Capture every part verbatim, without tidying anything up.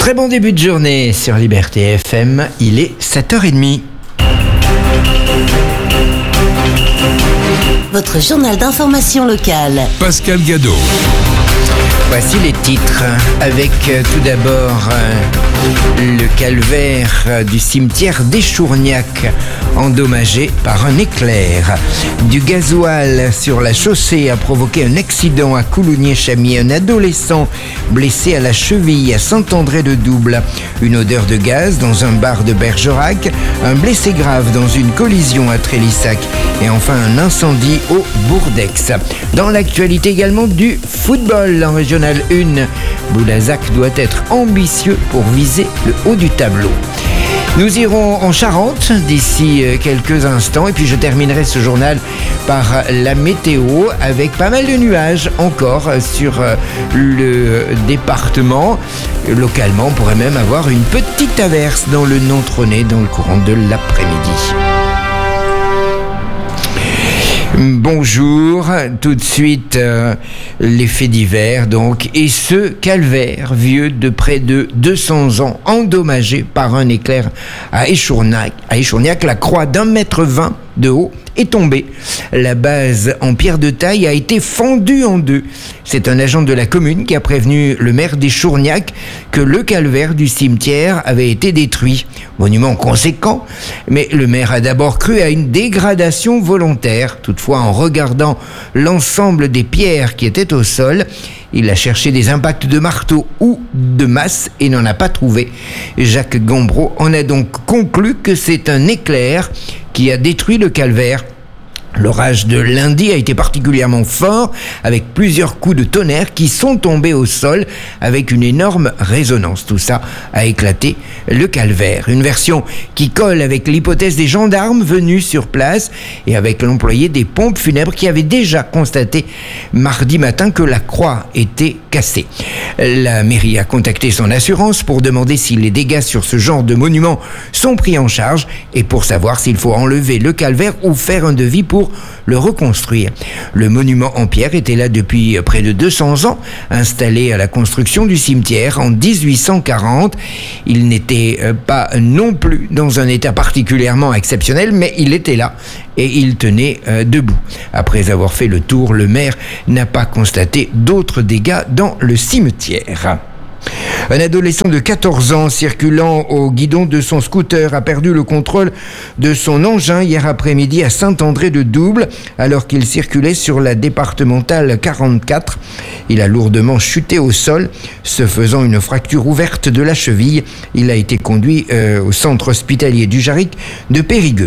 Très bon début de journée sur Liberté F M, il est sept heures trente. Votre journal d'information locale. Pascal Gadot. Voici les titres, avec euh, tout d'abord euh, le calvaire euh, du cimetière d'Échourgnac, endommagé par un éclair. Du gasoil sur la chaussée a provoqué un accident à Coulugny-Chamiers. Un adolescent blessé à la cheville à Saint-André-de-Double. Une odeur de gaz dans un bar de Bergerac. Un blessé grave dans une collision à Trélissac. Et enfin un incendie au Bourdex. Dans l'actualité également du football en régional un, Boulazac doit être ambitieux pour viser le haut du tableau. Nous irons en Charente d'ici quelques instants et puis je terminerai ce journal par la météo avec pas mal de nuages encore sur le département. Localement, on pourrait même avoir une petite averse dans le Nontronais dans le courant de l'après-midi. Bonjour, tout de suite euh, les faits divers donc, et ce calvaire vieux de près de deux cents ans, endommagé par un éclair à Échourgnac. À Échourgnac, la croix d'un mètre vingt de haut est tombée. La base en pierre de taille a été fendue en deux. C'est un agent de la commune qui a prévenu le maire d'Échourgnac que le calvaire du cimetière avait été détruit. Monument conséquent, mais le maire a d'abord cru à une dégradation volontaire. Toutefois, en regardant l'ensemble des pierres qui étaient au sol, il a cherché des impacts de marteau ou de masse et n'en a pas trouvé. Jacques Gambreau en a donc conclu que c'est un éclair qui a détruit le calvaire. L'orage de lundi a été particulièrement fort, avec plusieurs coups de tonnerre qui sont tombés au sol avec une énorme résonance. Tout ça a éclaté le calvaire. Une version qui colle avec l'hypothèse des gendarmes venus sur place et avec l'employé des pompes funèbres qui avait déjà constaté mardi matin que la croix était cassée. La mairie a contacté son assurance pour demander si les dégâts sur ce genre de monument sont pris en charge et pour savoir s'il faut enlever le calvaire ou faire un devis pour le reconstruire. Le monument en pierre était là depuis près de deux cents ans, installé à la construction du cimetière en dix-huit cent quarante. Il n'était pas non plus dans un état particulièrement exceptionnel, mais il était là et il tenait euh, debout. Après avoir fait le tour, le maire n'a pas constaté d'autres dégâts dans le cimetière. Un adolescent de quatorze ans circulant au guidon de son scooter a perdu le contrôle de son engin hier après-midi à Saint-André-de-Double alors qu'il circulait sur la départementale quarante-quatre. Il a lourdement chuté au sol, se faisant une fracture ouverte de la cheville. Il a été conduit euh, au centre hospitalier du Jarric de Périgueux.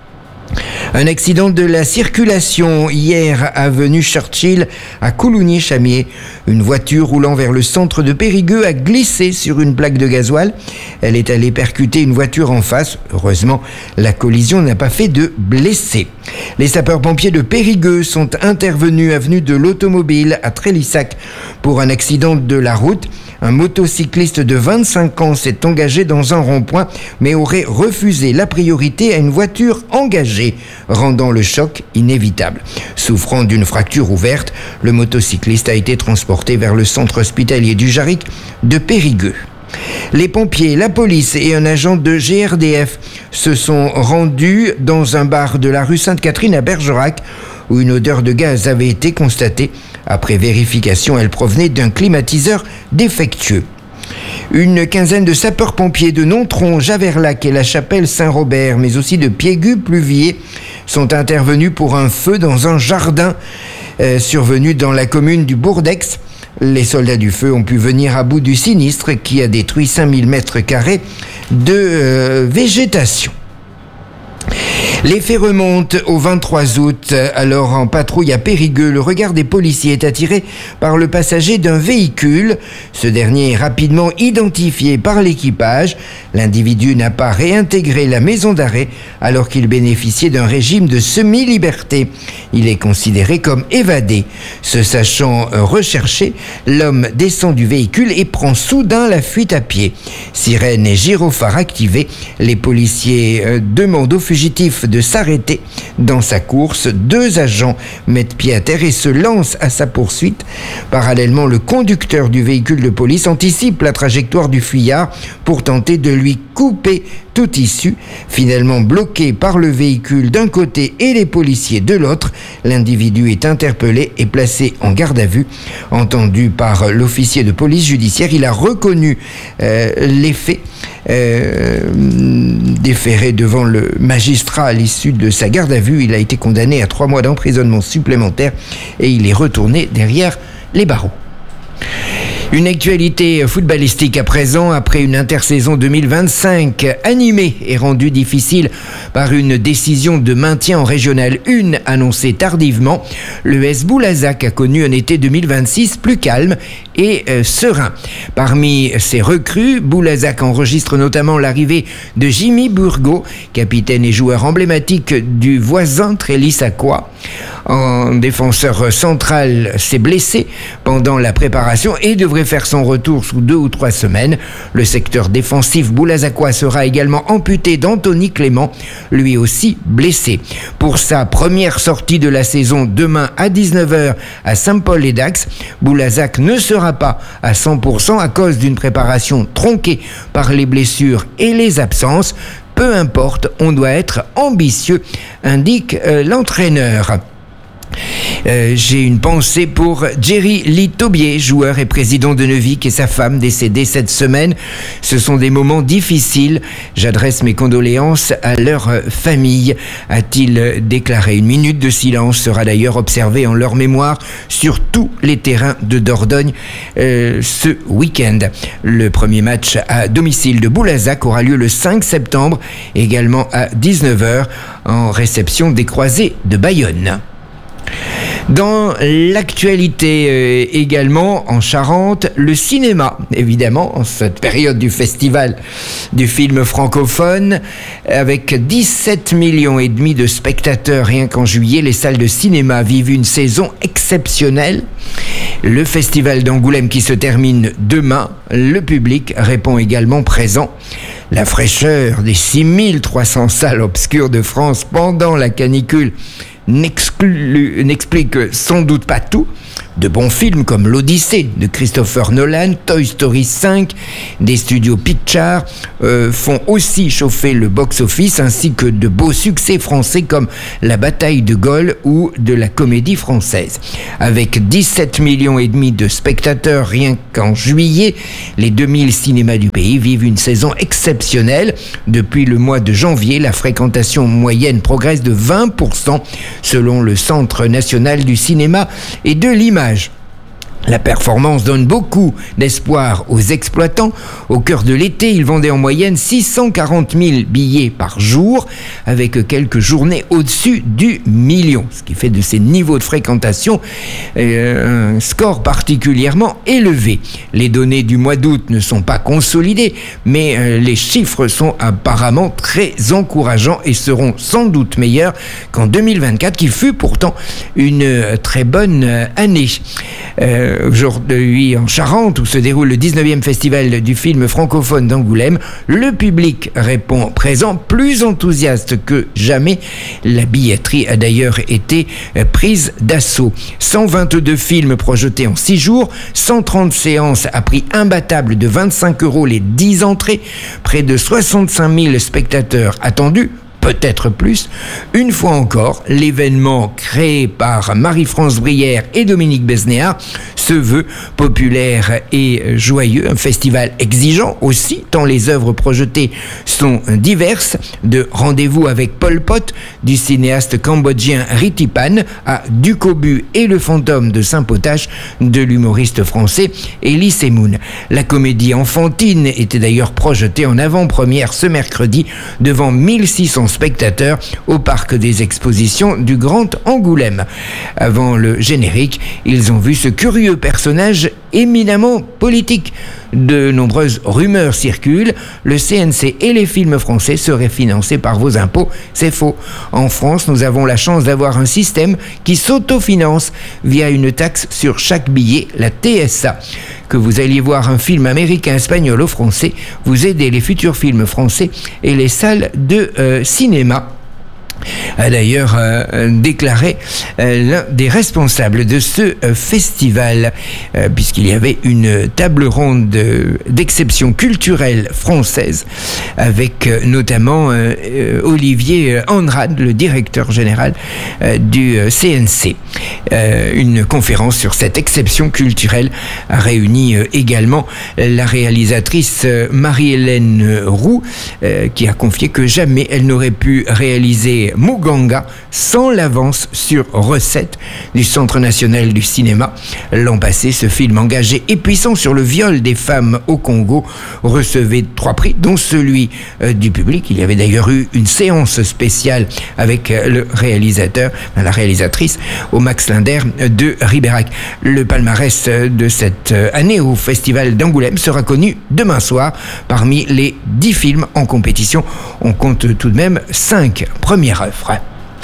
Un accident de la circulation hier avenue Churchill à Coulugny-Chamiers. Une voiture roulant vers le centre de Périgueux a glissé sur une plaque de gasoil. Elle est allée percuter une voiture en face. Heureusement, la collision n'a pas fait de blessés. Les sapeurs-pompiers de Périgueux sont intervenus avenue de l'Automobile à Trélissac pour un accident de la route. Un motocycliste de vingt-cinq ans s'est engagé dans un rond-point mais aurait refusé la priorité à une voiture engagée, rendant le choc inévitable. Souffrant d'une fracture ouverte, le motocycliste a été transporté vers le centre hospitalier du Jarric de Périgueux. Les pompiers, la police et un agent de G R D F se sont rendus dans un bar de la rue Sainte-Catherine à Bergerac où une odeur de gaz avait été constatée. Après vérification, elle provenait d'un climatiseur défectueux. Une quinzaine de sapeurs-pompiers de Nontron, Javerlac et la chapelle Saint-Robert, mais aussi de Piégut-Pluviers, sont intervenus pour un feu dans un jardin euh, survenu dans la commune du Bourdex. Les soldats du feu ont pu venir à bout du sinistre qui a détruit cinq mille mètres carrés de euh, végétation. Les faits remontent au vingt-trois août, alors en patrouille à Périgueux, le regard des policiers est attiré par le passager d'un véhicule. Ce dernier est rapidement identifié par l'équipage. L'individu n'a pas réintégré la maison d'arrêt alors qu'il bénéficiait d'un régime de semi-liberté. Il est considéré comme évadé. Se sachant recherché, l'homme descend du véhicule et prend soudain la fuite à pied. Sirène et gyrophare activés, les policiers demandent aux fugitifs de de s'arrêter dans sa course. Deux agents mettent pied à terre et se lancent à sa poursuite. Parallèlement, le conducteur du véhicule de police anticipe la trajectoire du fuyard pour tenter de lui couper toute issue. Finalement bloqué par le véhicule d'un côté et les policiers de l'autre, l'individu est interpellé et placé en garde à vue. Entendu par l'officier de police judiciaire, il a reconnu euh, les faits, euh, déféré devant le magistrat à l'issue de sa garde à vue. Il a été condamné à trois mois d'emprisonnement supplémentaire et il est retourné derrière les barreaux. Une actualité footballistique à présent, après une intersaison deux mille vingt-cinq animée et rendue difficile par une décision de maintien en Régional un annoncée tardivement, le S Boulazac a connu un été deux mille vingt-six plus calme et euh, serein. Parmi ses recrues, Boulazac enregistre notamment l'arrivée de Jimmy Burgo, capitaine et joueur emblématique du voisin Trélissacois. En défenseur central, s'est blessé pendant la préparation et devrait faire son retour sous deux ou trois semaines. Le secteur défensif boulazacois sera également amputé d'Anthony Clément, lui aussi blessé. Pour sa première sortie de la saison demain à dix-neuf heures à Saint-Paul-les-Dax, Boulazac ne sera pas à cent pour cent à cause d'une préparation tronquée par les blessures et les absences. Peu importe, on doit être ambitieux, indique euh, l'entraîneur. Euh, j'ai une pensée pour Jerry Litobier, joueur et président de Neuvic, et sa femme décédée cette semaine. Ce sont des moments difficiles. J'adresse mes condoléances à leur famille, a-t-il déclaré. Une minute de silence sera d'ailleurs observée en leur mémoire sur tous les terrains de Dordogne euh, ce week-end. Le premier match à domicile de Boulazac aura lieu le cinq septembre, également à dix-neuf heures, en réception des Croisés de Bayonne. Dans l'actualité euh, également, en Charente, le cinéma, évidemment, en cette période du festival du film francophone, avec dix-sept millions et demi de spectateurs rien qu'en juillet, les salles de cinéma vivent une saison exceptionnelle. Le festival d'Angoulême qui se termine demain, le public répond également présent. La fraîcheur des six mille trois cents salles obscures de France pendant la canicule N'exclut, n'explique sans doute pas tout. De bons films comme l'Odyssée de Christopher Nolan, Toy Story cinq, des studios Pictures euh, font aussi chauffer le box-office, ainsi que de beaux succès français comme La Bataille de Gaulle ou de la Comédie Française. Avec dix-sept millions et demi de spectateurs rien qu'en juillet, les deux mille cinémas du pays vivent une saison exceptionnelle. Depuis le mois de janvier, la fréquentation moyenne progresse de vingt pour cent selon le Centre national du cinéma et de l'image. La performance donne beaucoup d'espoir aux exploitants. Au cœur de l'été, ils vendaient en moyenne six cent quarante mille billets par jour, avec quelques journées au-dessus du million, ce qui fait de ces niveaux de fréquentation euh, un score particulièrement élevé. Les données du mois d'août ne sont pas consolidées, mais euh, les chiffres sont apparemment très encourageants et seront sans doute meilleurs qu'en deux mille vingt-quatre, qui fut pourtant une euh, très bonne euh, année. Euh, Aujourd'hui en Charente, où se déroule le dix-neuvième festival du film francophone d'Angoulême, le public répond présent, plus enthousiaste que jamais. La billetterie a d'ailleurs été prise d'assaut. cent vingt-deux films projetés en six jours, cent trente séances à prix imbattable de vingt-cinq euros les dix entrées, près de soixante-cinq mille spectateurs attendus, peut-être plus. Une fois encore, l'événement créé par Marie-France Brière et Dominique Besnéard se veut populaire et joyeux. Un festival exigeant aussi, tant les œuvres projetées sont diverses. De Rendez-vous avec Pol Pot, du cinéaste cambodgien Ritipan, à Ducobu et le fantôme de Saint-Potache, de l'humoriste français Elie Semoun. La comédie enfantine était d'ailleurs projetée en avant-première ce mercredi devant mille six cents spectateurs au parc des expositions du Grand Angoulême. Avant le générique, ils ont vu ce curieux personnage éminemment politique. De nombreuses rumeurs circulent. Le C N C et les films français seraient financés par vos impôts. C'est faux. En France, nous avons la chance d'avoir un système qui s'autofinance via une taxe sur chaque billet, la T S A. Que vous alliez voir un film américain, espagnol ou français, vous aidez les futurs films français et les salles de euh, cinéma. a d'ailleurs euh, déclaré euh, l'un des responsables de ce euh, festival, euh, puisqu'il y avait une table ronde de, d'exception culturelle française avec euh, notamment euh, euh, Olivier Andrade, le directeur général euh, du euh, C N C. Euh, une conférence sur cette exception culturelle a réuni euh, également la réalisatrice euh, Marie-Hélène Roux, euh, qui a confié que jamais elle n'aurait pu réaliser Muganga sans l'avance sur recette du Centre national du cinéma. L'an passé, ce film engagé et puissant sur le viol des femmes au Congo recevait trois prix, dont celui euh, du public. Il y avait d'ailleurs eu une séance spéciale avec euh, le réalisateur, la réalisatrice, au Max Linder de Ribérac. Le palmarès de cette année au Festival d'Angoulême sera connu demain soir. Parmi les dix films en compétition, on compte tout de même cinq premières œuvres.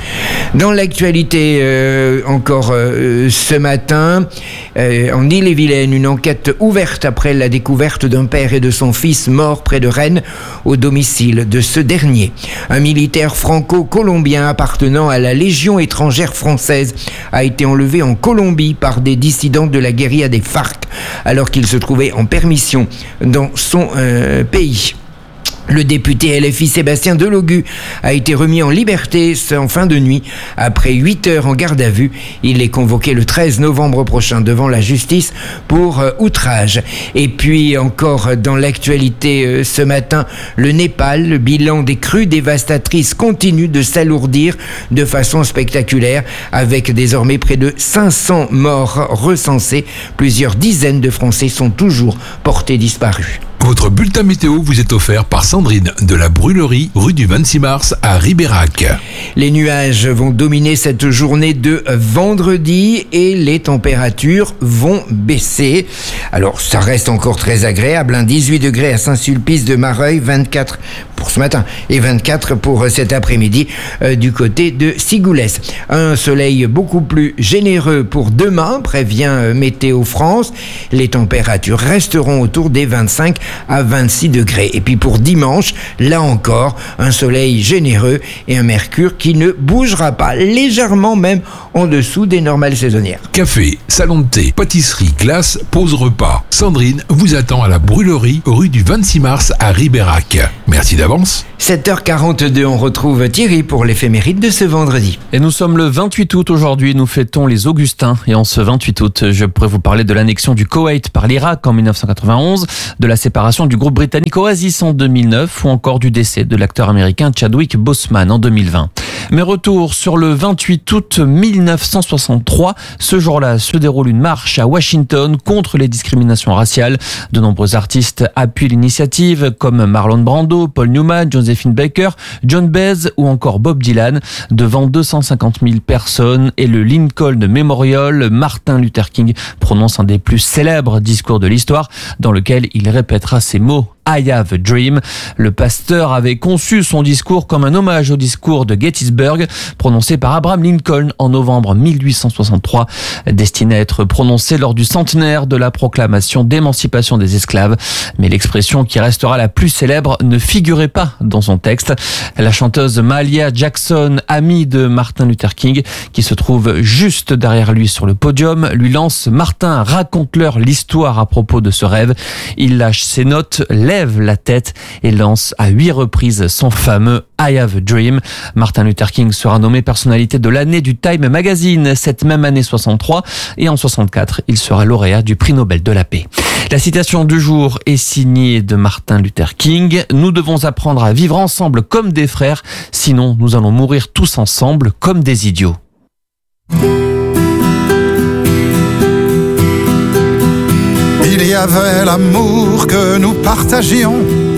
Dans l'actualité, euh, encore euh, ce matin, euh, en Ille-et-Vilaine, une enquête ouverte après la découverte d'un père et de son fils morts près de Rennes au domicile de ce dernier. Un militaire franco-colombien appartenant à la Légion étrangère française a été enlevé en Colombie par des dissidents de la guérilla des FARC alors qu'il se trouvait en permission dans son euh, pays. Le député L F I Sébastien Delogu a été remis en liberté en fin de nuit après huit heures en garde à vue. Il est convoqué le treize novembre prochain devant la justice pour euh, outrage. Et puis encore dans l'actualité euh, ce matin, le Népal, le bilan des crues dévastatrices continue de s'alourdir de façon spectaculaire avec désormais près de cinq cents morts recensés. Plusieurs dizaines de Français sont toujours portés disparus. Votre bulletin météo vous est offert par Sandrine de la Brûlerie, rue du vingt-six mars à Ribérac. Les nuages vont dominer cette journée de vendredi et les températures vont baisser. Alors ça reste encore très agréable, hein, dix-huit degrés à Saint-Sulpice de Mareuil, vingt-quatre pour ce matin et vingt-quatre pour cet après-midi euh, du côté de Sigoulès. Un soleil beaucoup plus généreux pour demain, prévient euh, Météo France. Les températures resteront autour des vingt-cinq à vingt-six degrés. Et puis pour dimanche, là encore, un soleil généreux et un mercure qui ne bougera pas, légèrement même en dessous des normales saisonnières. Café, salon de thé, pâtisserie, glace, pause repas. Sandrine vous attend à la Brûlerie, rue du vingt-six mars à Ribérac. Merci d'avance. sept heures quarante-deux, on retrouve Thierry pour l'éphéméride de ce vendredi. Et nous sommes le vingt-huit août aujourd'hui, nous fêtons les Augustins. Et en ce vingt-huit août, je pourrais vous parler de l'annexion du Koweït par l'Irak en dix-neuf cent quatre-vingt-onze, de la séparation du groupe britannique Oasis en deux mille neuf ou encore du décès de l'acteur américain Chadwick Boseman en deux mille vingt. Mais retour sur le vingt-huit août mille neuf cent soixante-trois. Ce jour-là se déroule une marche à Washington contre les discriminations raciales. De nombreux artistes appuient l'initiative comme Marlon Brando, Paul Newman, Josephine Baker, John Baez ou encore Bob Dylan. Devant deux cent cinquante mille personnes et le Lincoln Memorial, Martin Luther King prononce un des plus célèbres discours de l'histoire dans lequel il répétera ces mots. I have a dream. Le pasteur avait conçu son discours comme un hommage au discours de Gettysburg prononcé par Abraham Lincoln en novembre mille huit cent soixante-trois, destiné à être prononcé lors du centenaire de la proclamation d'émancipation des esclaves. Mais l'expression qui restera la plus célèbre ne figurait pas dans son texte. La chanteuse Mahalia Jackson, amie de Martin Luther King, qui se trouve juste derrière lui sur le podium, lui lance « Martin, raconte-leur l'histoire à propos de ce rêve ». Il lâche ses notes, lève la tête et lance à huit reprises son fameux I Have a Dream. Martin Luther King sera nommé personnalité de l'année du Time Magazine cette même année soixante-trois et en soixante-quatre, il sera lauréat du prix Nobel de la paix. La citation du jour est signée de Martin Luther King. Nous devons apprendre à vivre ensemble comme des frères, sinon nous allons mourir tous ensemble comme des idiots. Il y avait l'amour que nous partagions